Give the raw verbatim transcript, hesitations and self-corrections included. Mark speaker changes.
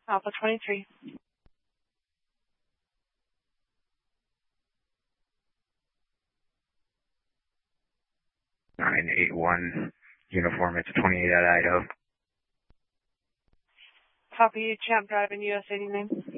Speaker 1: Alpha twenty-three.
Speaker 2: nine eight one, uniform, it's twenty-eight at Idaho.
Speaker 1: Copy, Champ driving U S eighty-nine.